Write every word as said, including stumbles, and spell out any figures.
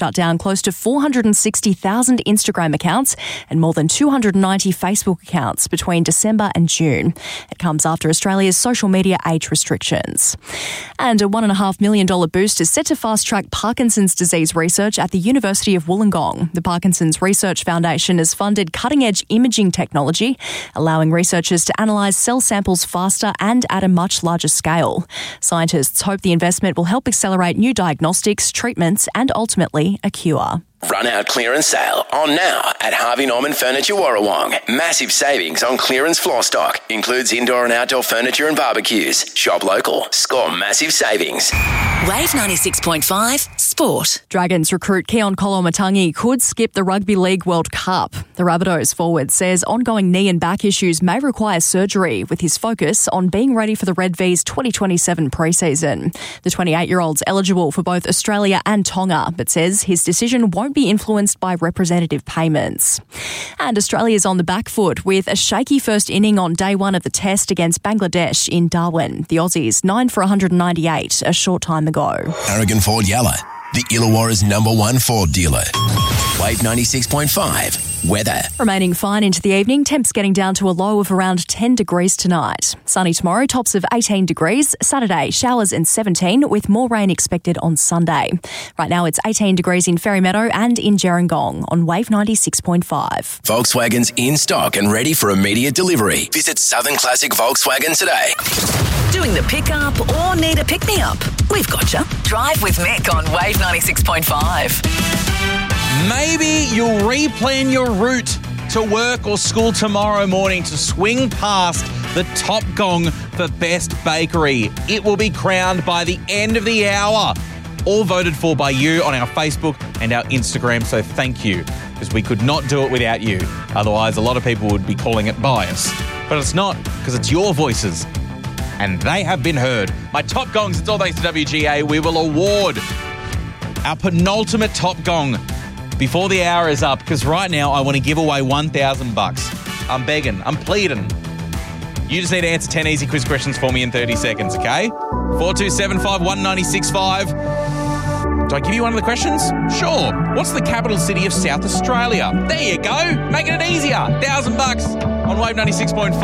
shut down close to four hundred sixty thousand Instagram accounts and more than two hundred ninety Facebook accounts between December and June. It comes after Australia's social media age restrictions. And a one point five million dollars boost is set to fast-track Parkinson's disease research at the University of Wollongong. The Parkinson's Research Foundation has funded cutting-edge imaging technology, allowing researchers to analyse cell samples faster and at a much larger scale. Scientists hope the investment will help accelerate new diagnostics, treatments and ultimately a cure. Run out clearance sale on now at Harvey Norman Furniture Warrawong. Massive savings on clearance floor stock. Includes indoor and outdoor furniture and barbecues. Shop local. Score massive savings. Wave ninety-six point five Sport. Dragons recruit Keon Koloamatangi could skip the Rugby League World Cup. The Rabbitohs forward says ongoing knee and back issues may require surgery, with his focus on being ready for the Red V's twenty twenty-seven pre-season. The twenty-eight-year-old's eligible for both Australia and Tonga, but says his decision won't be influenced by representative payments. And Australia's on the back foot with a shaky first inning on day one of the test against Bangladesh in Darwin. The Aussies nine for one hundred ninety-eight a short time ago. Aragon Ford Yalla, the Illawarra's number one Ford dealer. Wave ninety-six point five. Weather. Remaining fine into the evening, temps getting down to a low of around ten degrees tonight. Sunny tomorrow, tops of eighteen degrees. Saturday, showers and seventeen, with more rain expected on Sunday. Right now it's eighteen degrees in Ferrymeadow and in Gerringong on Wave ninety-six point five. Volkswagen's in stock and ready for immediate delivery. Visit Southern Classic Volkswagen today. Doing the pick-up or need a pick-me-up? We've got you. Drive with Mick on Wave ninety-six point five. Maybe you'll replan your route to work or school tomorrow morning to swing past the top gong for Best Bakery. It will be crowned by the end of the hour. All voted for by you on our Facebook and our Instagram, so thank you, because we could not do it without you. Otherwise, a lot of people would be calling it bias. But it's not, because it's your voices, and they have been heard. My top gongs, it's all thanks to W G A. We will award our penultimate top gong before the hour is up, because right now I want to give away one thousand bucks. I'm begging. I'm pleading. You just need to answer ten easy quiz questions for me in thirty seconds, okay? four two seven five one nine six five. Do I give you one of the questions? Sure. What's the capital city of South Australia? There you go. Making it easier. one thousand bucks on Wave ninety-six point five.